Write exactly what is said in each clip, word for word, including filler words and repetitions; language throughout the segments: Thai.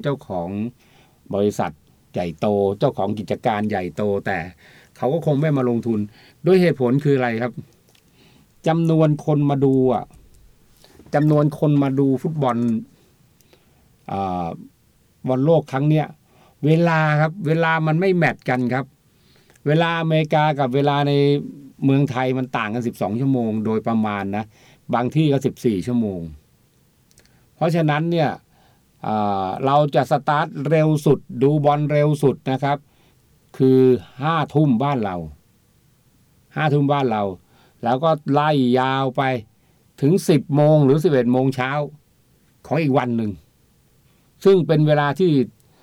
เจ้าของบริษัทใหญ่โตเจ้าของกิจการใหญ่โตแต่เขาก็คงไม่มาลงทุนด้วยเหตุผลคืออะไรครับจำนวนคนมาดูอ่ะจำนวนคนมาดูฟุตบอลอ่าบอลโลกครั้งเนี้ยเวลาครับเวลามันไม่แมทกันครับเวลาอเมริกากับเวลาในเมืองไทยมันต่างกันสิบสองชั่วโมงโดยประมาณนะบางที่ก็สิบสี่ชั่วโมงเพราะฉะนั้นเนี่ยเราจะสตาร์ทเร็วสุดดูบอลเร็วสุดนะครับคือห้าทุ่มบ้านเราห้าทุ่มบ้านเราแล้วก็ไล่ยาวไปถึงสิบโมงหรือสิบเอ็ดโมงเช้าของอีกวันหนึ่งซึ่งเป็นเวลาที่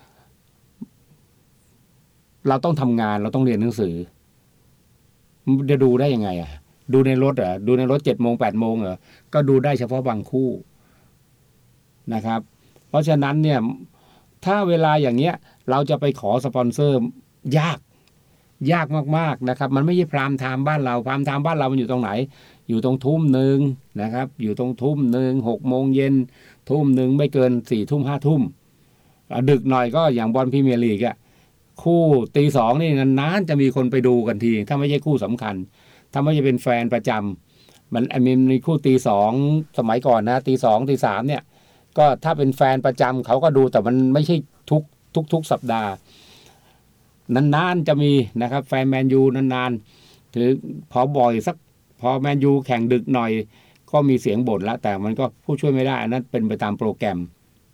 เราต้องทำงานเราต้องเรียนหนังสือจะดูได้ยังไงอ่ะดูในรถเหรอดูในรถเจ็ดโมงแปดโมงเหรอก็ดูได้เฉพาะบางคู่นะครับเพราะฉะนั้นเนี่ยถ้าเวลาอย่างเงี้ยเราจะไปขอสปอนเซอร์ยากยากมากๆนะครับมันไม่ใช่พรามไทม์บ้านเราพรามไทม์บ้านเรามันอยู่ตรงไหนอยู่ตรงทุ่มหนึ่งนะครับอยู่ตรงทุ่มหนึ่งหกโมงเย็นทุ่มหนึ่งไม่เกินสี่ทุ่มห้าทุ่มดึกหน่อยก็อย่างบอลพรีเมียร์ลีกอ่ะคู่ตีสองนี่นานๆจะมีคนไปดูกันทีถ้าไม่ใช่คู่สำคัญถ้าไม่ใช่เป็นแฟนประจำมันมีมีคู่ตีสองสมัยก่อนนะตีสองตีสามเนี่ยก็ถ้าเป็นแฟนประจำเขาก็ดูแต่มันไม่ใช่ทุกทุกทุกสัปดาห์นานๆจะมีนะครับแฟนแมนยูนานๆถือพอบ่อยสักพอแมนยูแข่งดึกหน่อยก็มีเสียงบ่นแล้วแต่มันก็ผู้ช่วยไม่ได้อันนั้นเป็นไปตามโปรแกรม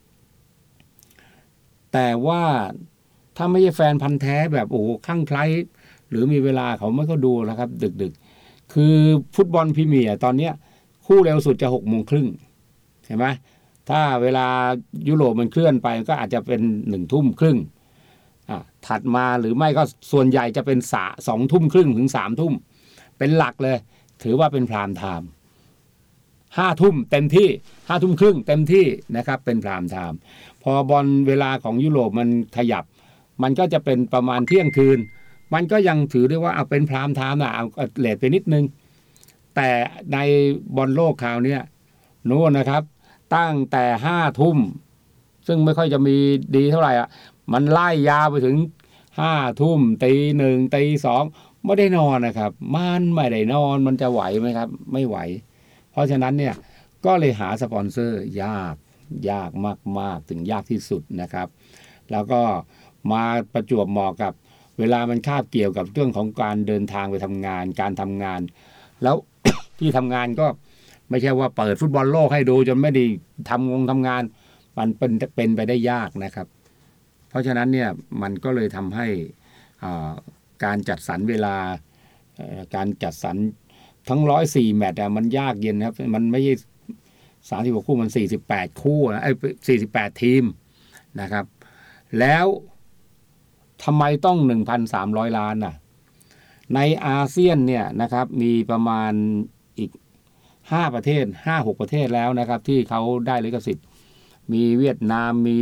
แต่ว่าถ้าไม่ใช่แฟนพันธุ์แท้แบบโอ้คลั่งไคล้หรือมีเวลาเขาไม่ก็ดูนะครับดึกๆคือฟุตบอลพรีเมียร์ตอนนี้คู่เร็วสุดจะหกโมงครึ่งเห็นไหมถ้าเวลายุโรปมันเคลื่อนไปก็อาจจะเป็นหนึ่งทุ่มครึ่งอ่ะถัดมาหรือไม่ก็ส่วนใหญ่จะเป็นสาสองทุ่มครึ่งถึงสามทุ่มเป็นหลักเลยถือว่าเป็นพรามไทม์ห้าทุ่มเต็มที่ห้าทุ่มครึ่งเต็มที่นะครับเป็นพรามไทม์พอบอลเวลาของยุโรปมันขยับมันก็จะเป็นประมาณเที่ยงคืนมันก็ยังถือได้ว่าเอาเป็นพรามไทม์นะเอาเลทไปนิดนึงแต่ในบอลโลกคราวนี้โน่นนะครับตั้งแต่ห้าทุ่มซึ่งไม่ค่อยจะมีดีเท่าไหร่อ่ะมันไล่ยาวไปถึงห้าทุ่มตีหนึ่งตีสองไม่ได้นอนนะครับมันไม่ได้นอนมันจะไหวไหมครับไม่ไหวเพราะฉะนั้นเนี่ยก็เลยหาสปอนเซอร์ยากยากมากๆถึงยากที่สุดนะครับแล้วก็มาประจวบเหมาะกับเวลามันคาบเกี่ยวกับเรื่องของการเดินทางไปทำงานการทำงานแล้ว ที่ทำงานก็ไม่ใช่ว่าเปิดฟุตบอลโลกให้ดูจนไม่ได้ทำงงทำงานมันเป็นเป็นไปได้ยากนะครับเพราะฉะนั้นเนี่ยมันก็เลยทำให้การจัดสรรเวลาการจัดสรรทั้งร้อยสี่แมตช์อ่ะมันยากเย็นครับมันไม่ใช่สามสิบกว่าคู่มันสี่สิบแปดคู่นะไอ้สี่สิบแปดทีมนะครับแล้วทำไมต้อง หนึ่งพันสามร้อย ล้านน่ะในอาเซียนเนี่ยนะครับมีประมาณอีกห้าประเทศ ห้าหก ประเทศแล้วนะครับที่เขาได้ลิขสิทธิ์มีเวียดนามมี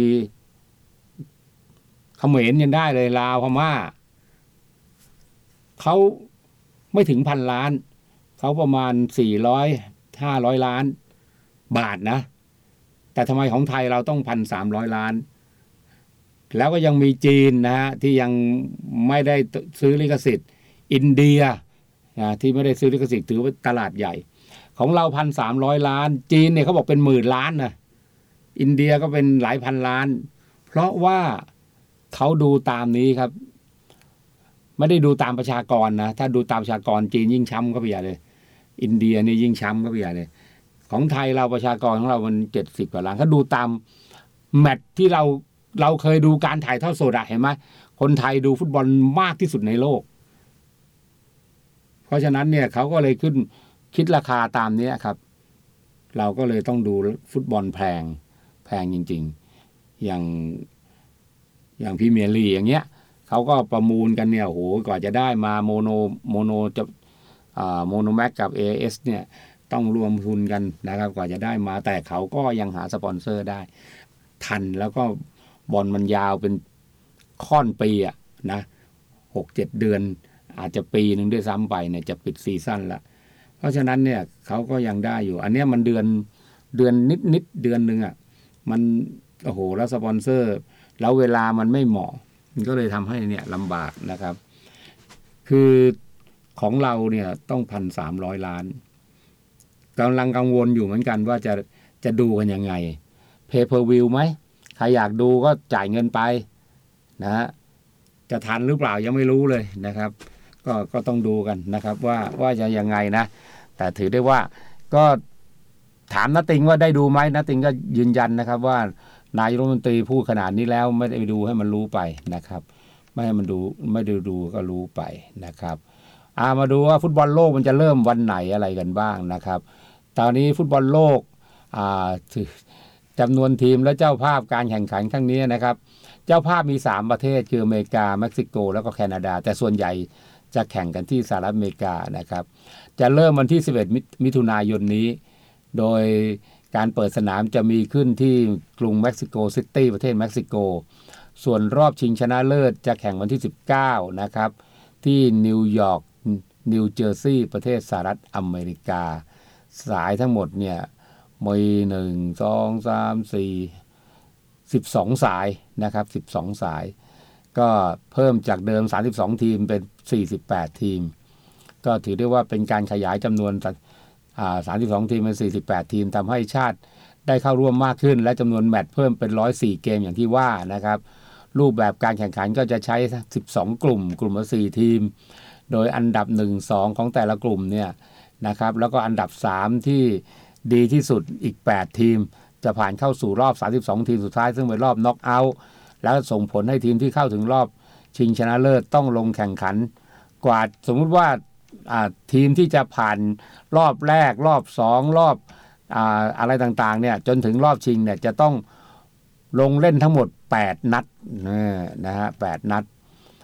เขมรยังได้เลยลาวพม่าเขาไม่ถึงพันล้านเขาประมาณสี่ร้อย ห้าร้อยล้านบาทนะแต่ทำไมของไทยเราต้อง หนึ่งพันสามร้อย ล้านแล้วก็ยังมีจีนนะฮะที่ยังไม่ได้ซื้อลิขสิทธิ์อินเดียนะที่ไม่ได้ซื้อลิขสิทธิ์ถือว่าตลาดใหญ่ของเรา หนึ่งพันสามร้อย ล้านจีนเนี่ยเขาบอกเป็นหมื่นล้านนะอินเดียก็เป็นหลายพันล้านเพราะว่าเขาดูตามนี้ครับไม่ได้ดูตามประชากรนะถ้าดูตามประชากรจีนยิ่งช้ำก็ไปใหญ่เลยอินเดียนี่ยิ่งช้ำก็ไปใหญ่เลยของไทยเราประชากรของเรามันเจ็ดสิบกว่าล้านเขาดูตามแมตช์ที่เราเราเคยดูการถ่ายทอดสดอะเห็นไหมคนไทยดูฟุตบอลมากที่สุดในโลกเพราะฉะนั้นเนี่ยเขาก็เลยขึ้นคิดราคาตามนี้ครับเราก็เลยต้องดูฟุตบอลแพงแพงจริงๆอย่างอย่างพรีเมียร์ลีกอย่างเงี้ยเขาก็ประมูลกันเนี่ยโหกว่าจะได้มาโมโนโมโนจะอ่าโมโนแม็กกับ เอ เอส เนี่ยต้องรวมทุนกันนะครับกว่าจะได้มาแต่เขาก็ยังหาสปอนเซอร์ได้ทันแล้วก็บอลมันยาวเป็นค่อนปีอะนะ หกเจ็ด เดือนอาจจะปีนึงด้วยซ้ำไปเนี่ยจะปิดซีซั่นละเพราะฉะนั้นเนี่ยเขาก็ยังได้อยู่อันนี้มันเดือนเดือนนิดๆเดือนนึงอ่ะมันโอ้โหแล้วสปอนเซอร์แล้วเวลามันไม่เหมาะมันก็เลยทำให้เนี่ยลำบากนะครับคือของเราเนี่ยต้องพันสามร้อยล้านกำลังกังวลอยู่เหมือนกันว่าจะจะดูกันยังไง Pay per view ไหมใครอยากดูก็จ่ายเงินไปนะฮะจะทันหรือเปล่ายังไม่รู้เลยนะครับก็ก็ต้องดูกันนะครับว่าว่าจะยังไงนะแต่ถือได้ว่าก็ถามณติงว่าได้ดูไหมณติงก็ยืนยันนะครับว่านายกรัฐมนตรีพูดขนาดนี้แล้วไม่ได้ดูให้มันรู้ไปนะครับไม่ให้มันดูไม่ได้ดูก็รู้ไปนะครับอ่ามาดูว่าฟุตบอลโลกมันจะเริ่มวันไหนอะไรกันบ้างนะครับตอนนี้ฟุตบอลโลกอ่าจำนวนทีมและเจ้าภาพการแข่งขันครั้งนี้นะครับเจ้าภาพมีสามประเทศคืออเมริกาเม็กซิโกแล้วก็แคนาดาแต่ส่วนใหญ่จะแข่งกันที่สหรัฐอเมริกานะครับจะเริ่มวันที่สิบเอ็ดมิถุนายนนี้โดยการเปิดสนามจะมีขึ้นที่กรุงเม็กซิโกซิตี้ประเทศเม็กซิโกส่วนรอบชิงชนะเลิศจะแข่งวันที่สิบเก้านะครับที่นิวยอร์กนิวเจอร์ซีย์ประเทศสหรัฐอเมริกาสายทั้งหมดเนี่ยมีหนึ่ง สอง สาม สี่ สิบสองสายนะครับสิบสองสายก็เพิ่มจากเดิมสามสิบสองทีมเป็นสี่สิบแปดทีมก็ถือได้ว่าเป็นการขยายจำนวนอ่าสามสิบสองทีมเป็นสี่สิบแปดทีมทำให้ชาติได้เข้าร่วมมากขึ้นและจำนวนแมตช์เพิ่มเป็นหนึ่งร้อยสี่เกมอย่างที่ว่านะครับรูปแบบการแข่งขันก็จะใช้สิบสองกลุ่มกลุ่มละสี่ทีมโดยอันดับหนึ่ง สองของแต่ละกลุ่มเนี่ยนะครับแล้วก็อันดับสามที่ดีที่สุดอีกแปดทีมจะผ่านเข้าสู่รอบสามสิบสองทีมสุดท้ายซึ่งเป็นรอบน็อกเอาท์แล้วส่งผลให้ทีมที่เข้าถึงรอบชิงชนะเลิศต้องลงแข่งขันกว่าสมมุติว่าทีมที่จะผ่านรอบแรกรอบสองรอบอ่าอะไรต่างๆเนี่ยจนถึงรอบชิงเนี่ยจะต้องลงเล่นทั้งหมดแปดนัดนะฮะแปดนัด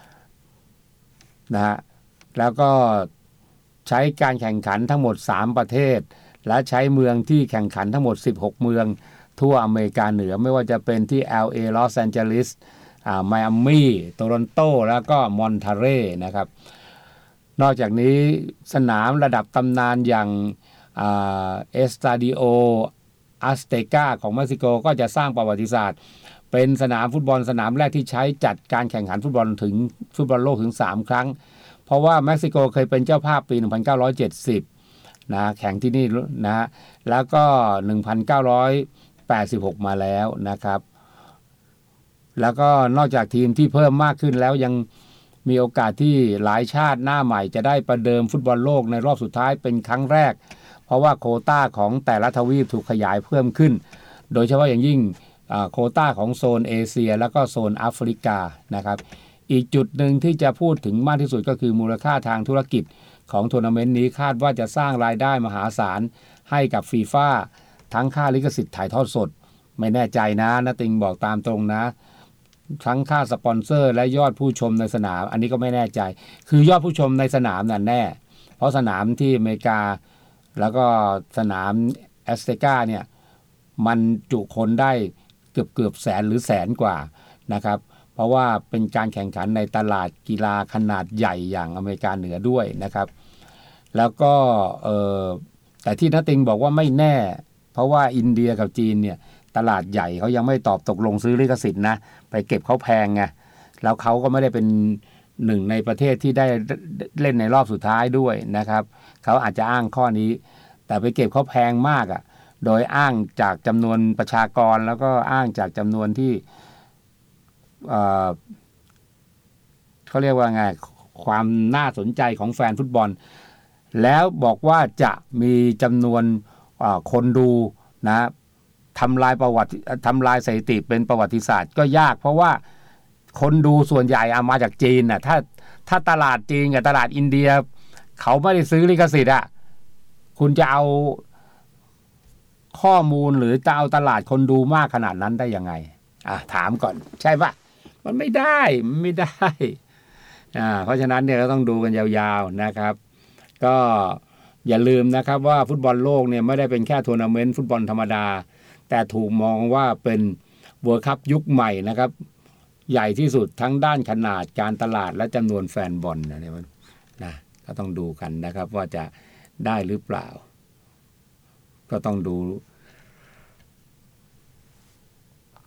นะฮะแล้วก็ใช้การแข่งขันทั้งหมดสามประเทศและใช้เมืองที่แข่งขันทั้งหมดสิบหกเมืองทั่วอเมริกาเหนือไม่ว่าจะเป็นที่ แอล เอ ลอสแอนเจลิสอ่าไมอามี่โตรอนโตแล้วก็มอนทาเร่นะครับนอกจากนี้สนามระดับตำนานอย่างเอสตาดิโออัสเตกาของเม็กซิโกก็จะสร้างประวัติศาสตร์เป็นสนามฟุตบอลสนามแรกที่ใช้จัดการแข่งขันฟุตบอลถึงฟุตบอลโลกถึงสามครั้งเพราะว่าเม็กซิโกเคยเป็นเจ้าภาพปีหนึ่งพันเก้าร้อยเจ็ดสิบนะแข่งที่นี่นะแล้วก็หนึ่งพันเก้าร้อยแปดสิบหกมาแล้วนะครับแล้วก็นอกจากทีมที่เพิ่มมากขึ้นแล้วยังมีโอกาสที่หลายชาติหน้าใหม่จะได้ประเดิมฟุตบอลโลกในรอบสุดท้ายเป็นครั้งแรกเพราะว่าโควต้าของแต่ละทวีปถูกขยายเพิ่มขึ้นโดยเฉพาะอย่างยิ่งโควต้าของโซนเอเชียแล้วก็โซนแอฟริกานะครับอีกจุดหนึ่งที่จะพูดถึงมากที่สุดก็คือมูลค่าทางธุรกิจของทัวร์นาเมนต์นี้คาดว่าจะสร้างรายได้มหาศาลให้กับฟีฟ่าทั้งค่าลิขสิทธิ์ถ่ายทอดสดไม่แน่ใจนะนะติงบอกตามตรงนะทั้งค่าสปอนเซอร์และยอดผู้ชมในสนามอันนี้ก็ไม่แน่ใจคือยอดผู้ชมในสนามนั่นแน่เพราะสนามที่อเมริกาแล้วก็สนามแอสเตกาเนี่ยมันจุคนได้เกือบเกือบแสนหรือแสนกว่านะครับเพราะว่าเป็นการแข่งขันในตลาดกีฬาขนาดใหญ่อย่างอเมริกาเหนือด้วยนะครับแล้วก็เออแต่ที่นัตติงบอกว่าไม่แน่เพราะว่าอินเดียกับจีนเนี่ยตลาดใหญ่เขายังไม่ตอบตกลงซื้อลิขสิทธิ์นะไปเก็บเขาแพงไงแล้วเขาก็ไม่ได้เป็นหนึ่งในประเทศที่ได้เล่นในรอบสุดท้ายด้วยนะครับเขาอาจจะอ้างข้อนี้แต่ไปเก็บเขาแพงมากอ่ะโดยอ้างจากจำนวนประชากรแล้วก็อ้างจากจำนวนที่เอ่อเขาเรียกว่าไงความน่าสนใจของแฟนฟุตบอลแล้วบอกว่าจะมีจำนวนคนดูนะทำลายประวัติทำลายสถิติเป็นประวัติศาสตร์ก็ยากเพราะว่าคนดูส่วนใหญ่เอามาจากจีนน่ะถ้าถ้าตลาดจีนกับตลาดอินเดียเขาไม่ได้ซื้อลิขสิทธิ์อ่ะคุณจะเอาข้อมูลหรือจะเอาตลาดคนดูมากขนาดนั้นได้ยังไงอ่ะถามก่อนใช่ปะมันไม่ได้มันไม่ได้อ่าเพราะฉะนั้นเนี่ยก็ต้องดูกันยาวๆนะครับก็อย่าลืมนะครับว่าฟุตบอลโลกเนี่ยไม่ได้เป็นแค่ทัวร์นาเมนต์ฟุตบอลธรรมดาแต่ถูกมองว่าเป็นเวิลด์คัพยุคใหม่นะครับใหญ่ที่สุดทั้งด้านขนาดการตลาดและจำนวนแฟนบอลนะเนี่ยนะก็ต้องดูกันนะครับว่าจะได้หรือเปล่าก็ต้องดู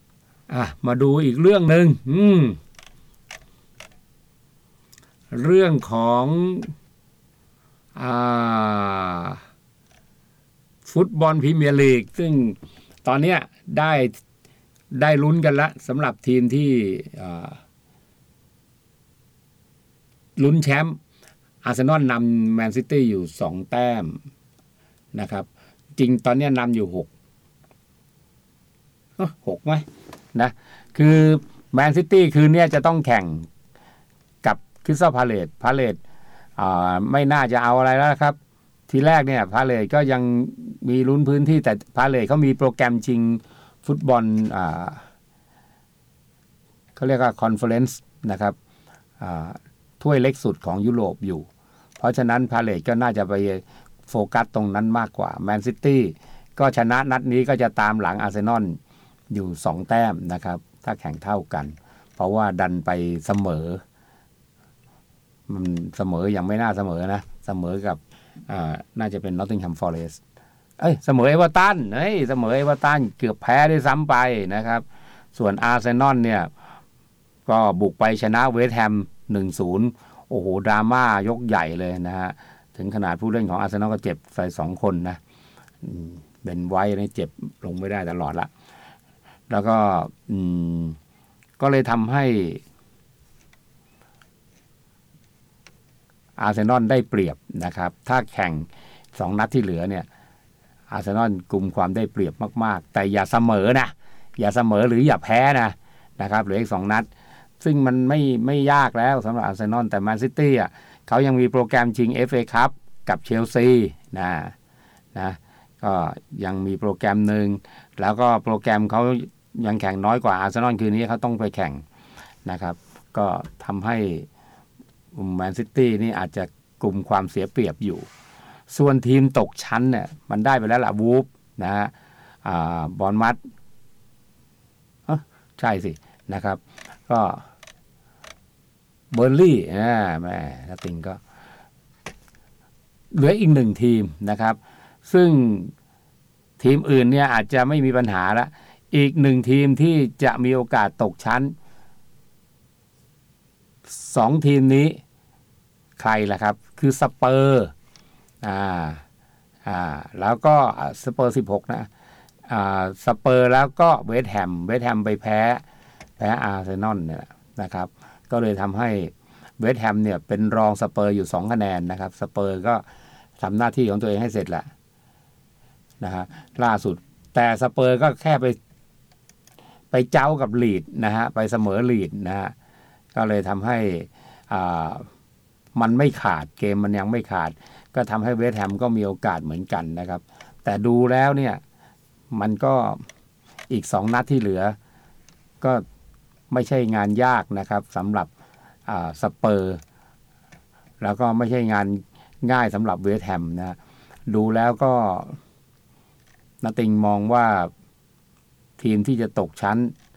อ่ะมาดูอีกเรื่องหนึ่งอืมเรื่องของอ่าฟุตบอลพรีเมียร์ลีกซึ่งตอนเนี้ยได้ได้ลุ้นกันละสำหรับทีมที่ลุ้นแชมป์อาร์เซนอลนำแมนซิตี้อยู่สองแต้มนะครับจริงตอนนี้นำอยู่หกหกไหมนะคือแมนซิตี้คืนนี้จะต้องแข่งกับคริสตัลพาเลซพาเลซไม่น่าจะเอาอะไรแล้วครับทีแรกเนี่ยพาเลซก็ยังมีลุ้นพื้นที่แต่พาเลซเขามีโปรแกรมชิงฟุตบอลเขาเรียกว่าคอนเฟอเรนซ์นะครับถ้วยเล็กสุดของยุโรปอยู่เพราะฉะนั้นพาเลซก็น่าจะไปโฟกัสตรงนั้นมากกว่าแมนซิตี้ก็ชนะนัดนี้ก็จะตามหลังอาร์เซนอลอยู่สองแต้มนะครับถ้าแข่งเท่ากันเพราะว่าดันไปเสมอมันเสมออย่างไม่น่าเสมอนะเสมอกับอ่าน่าจะเป็นนอตติงแฮมฟอเรสต์เอ้ยเสมอเอเวอร์ตันเฮ้ยเสมอเอเวอร์ตันเกือบแพ้ด้วยซ้ำไปนะครับส่วนอาร์เซนอลเนี่ยก็บุกไปชนะเวสต์แฮม หนึ่งศูนย์ โอ้โหดราม่ายกใหญ่เลยนะฮะถึงขนาดผู้เล่นของอาร์เซนอลก็เจ็บใส่สองคนนะเบนไว้นี่เจ็บลงไม่ได้ตลอดละแล้วก็อืมก็เลยทำให้อาร์เซนอลได้เปรียบนะครับถ้าแข่งสองนัดที่เหลือเนี่ยอาร์เซนอลกุมความได้เปรียบมากๆแต่อย่าเสมอนะอย่าเสมอหรืออย่าแพ้นะนะครับเหลืออีกสองนัดซึ่งมันไม่ไม่ยากแล้วสำหรับอาร์เซนอลแต่แมนซิตี้อ่ะเขายังมีโปรแกรมชิง เอฟ เอ คัพกับเชลซีนะนะก็ยังมีโปรแกรมหนึ่งแล้วก็โปรแกรมเขายังแข่งน้อยกว่าอาร์เซนอลคืนนี้เขาต้องไปแข่งนะครับก็ทำให้แมนซิตี้นี่อาจจะกลุ่มความเสียเปรียบอยู่ส่วนทีมตกชั้นเนี่ยมันได้ไปแล้วล่ะวูฟนะฮะบอร์นมัธใช่สินะครับก็เบอร์นลี่นะแม่ถ้าติงก็เหลืออีกหนึ่งทีมนะครับซึ่งทีมอื่นเนี่ยอาจจะไม่มีปัญหาละอีกหนึ่งทีมที่จะมีโอกาสตกชั้นสองทีมนี้ใครล่ะครับคือสเปอร์อ่าอ่าแล้วก็สเปอร์สิบหกนะอ่าสเปอร์แล้วก็เวสต์แฮมเวสต์แฮมไปแพ้แพ้อาร์เซนอลเนี่ยนะครับก็เลยทำให้เวสต์แฮมเนี่ยเป็นรองสเปอร์อยู่สองคะแนนนะครับสเปอร์ก็ทำหน้าที่ของตัวเองให้เสร็จแหละนะฮะล่าสุดแต่สเปอร์ก็แค่ไปไปเจ้ากับลีดนะฮะไปเสมอลีดนะฮะก็เลยทำให้อ่ามันไม่ขาดเกมมันยังไม่ขาดก็ทำให้เวสต์แฮมก็มีโอกาสเหมือนกันนะครับแต่ดูแล้วเนี่ยมันก็อีกสองนัดที่เหลือก็ไม่ใช่งานยากนะครับสำหรับสเปอร์แล้วก็ไม่ใช่งานง่ายสำหรับเวสต์แฮมนะดูแล้วก็นติงมองว่าทีมที่จะตกชั้น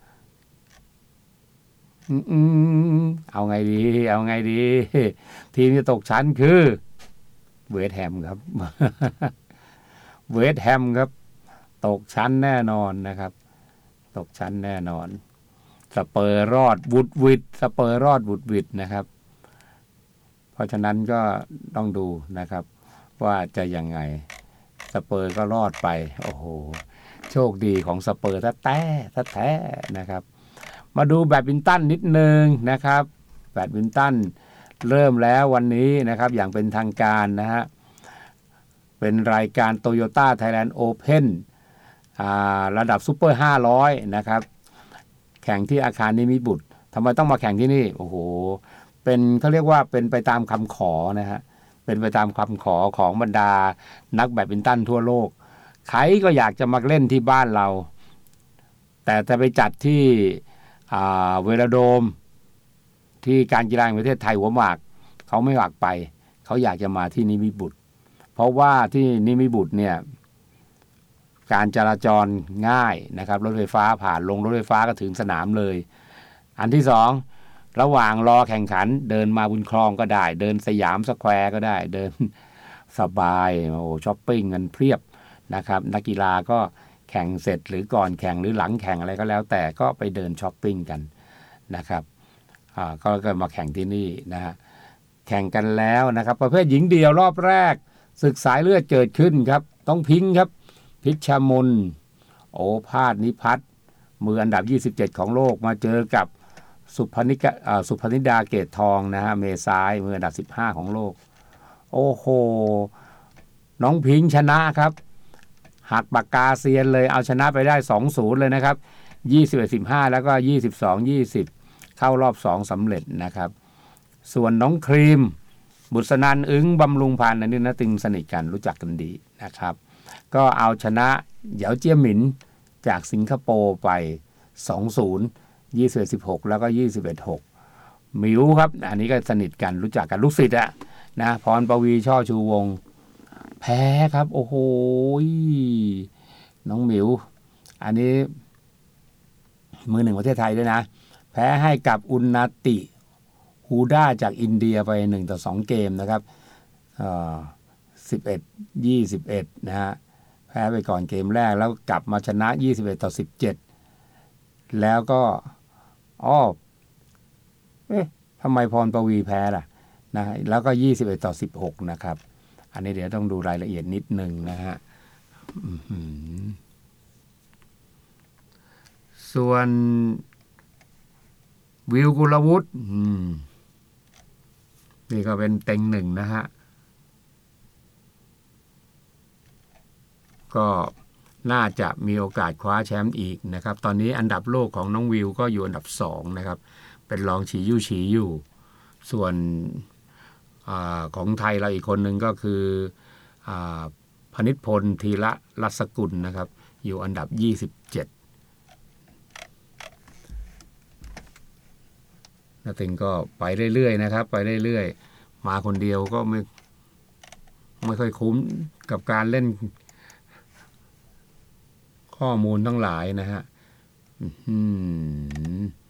อืมเอาไงดีเอาไงดีทีมที่ตกชั้นคือเวสต์แฮมครับ เวสต์แฮมครับตกชั้นแน่นอนนะครับตกชั้นแน่นอนสเปอร์รอดวุดวิดสเปอร์รอดวุดวิดนะครับเพราะฉะนั้นก็ต้องดูนะครับว่าจะยังไงสเปอร์ก็รอดไปโอ้โหโชคดีของสเปอร์แท้แท้แท้นะครับมาดูแบดมินตันนิดนึงนะครับแบดมินตันเริ่มแล้ววันนี้นะครับอย่างเป็นทางการนะฮะเป็นรายการ Toyota Thailand Open อ่าระดับซุปเปอร์ห้าร้อยนะครับแข่งที่อาคารนิมิบุตรทำไมต้องมาแข่งที่นี่โอ้โหเป็นเขาเรียกว่าเป็นไปตามคำขอนะฮะเป็นไปตามคำขอของบรรดานักแบดมินตันทั่วโลกใครก็อยากจะมาเล่นที่บ้านเราแต่จะไปจัดที่เวลาโดมที่การกีฬาแห่งประเทศไทยหัวหมากเขาไม่อยากไปเขาอยากจะมาที่นิมิบุตรเพราะว่าที่นิมิบุตรเนี่ยการจราจรง่ายนะครับรถไฟฟ้าผ่านลงรถไฟฟ้าก็ถึงสนามเลยอันที่สองระหว่างรอแข่งขันเดินมาบุญคลองก็ได้เดินสยามสแควร์ก็ได้เดินสบายโอ้ช้อปปิ้งกันเพียบนะครับนักกีฬาก็แแข่งเสร็จหรือก่อนแข่งหรือหลังแข่งอะไรก็แล้วแต่ก็ไปเดินช้อปปิ้งกันนะครับอ่าก็ก็มาแข่งที่นี่นะฮะแข่งกันแล้วนะครับประเภทหญิงเดี่ยวรอบแรกศึกสายเลือดเกิดขึ้นครับต้องพิงครับพิชมนโอภาสนิพัฒน์มืออันดับยี่สิบเจ็ดของโลกมาเจอกับสุพนิกาสุพนิดาเกตทองนะฮะเมซ้ายมืออันดับสิบห้าของโลกโอ้โหน้องพิงชนะครับหักปากกาเซียนเลยเอาชนะไปได้ สองศูนย์ เลยนะครับยี่สิบเอ็ด สิบห้าแล้วก็ยี่สิบสอง ยี่สิบเข้ารอบสองสำเร็จนะครับส่วนน้องครีมบุษนันท์อึ้งบำรุงพันธ์อันนี้นะตึงสนิทกันรู้จักกันดีนะครับก็เอาชนะเหยาเจี้ยหมินจากสิงคโปร์ไป สองศูนย์ ยี่สิบเอ็ด สิบหก แล้วก็ ยี่สิบเอ็ด หกหมิวครับอันนี้ก็สนิทกันรู้จักกันลูกศิษย์อะนะพรปวีช่อชูวงศ์แพ้ครับโอ้โหน้องหมิวอันนี้มือหนึ่งประเทศไทยด้วยนะแพ้ให้กับอุนนาติฮูด้าจากอินเดียไปหนึ่งต่อสองเกมนะครับเอ่อสิบเอ็ด ยี่สิบเอ็ดนะฮะแพ้ไปก่อนเกมแรกแล้วกลับมาชนะยี่สิบเอ็ดต่อสิบเจ็ดแล้วก็อ้อเอ๊ะทำไมพรปวีแพ้ล่ะนะแล้วก็ยี่สิบเอ็ดต่อสิบหกนะครับอันนี้เดี๋ยวต้องดูรายละเอียดนิดนึงนะฮะส่วนวิวกุลวุฒินี่ก็เป็นเต็งหนึ่งนะฮะก็น่าจะมีโอกาสคว้าแชมป์อีกนะครับตอนนี้อันดับโลกของน้องวิวก็อยู่อันดับสองนะครับเป็นรองฉียู่ฉีอยู่ส่วนอาของไทยเราอีกคนหนึ่งก็คืออาพนิษฐ์พลธีระรัศกุลนะครับอยู่อันดับยี่สิบเจ็ดนาติงก็ไปเรื่อยๆนะครับไปเรื่อยๆมาคนเดียวก็ไม่ไม่ค่อยคุ้มกับการเล่นข้อมูลทั้งหลายนะฮะ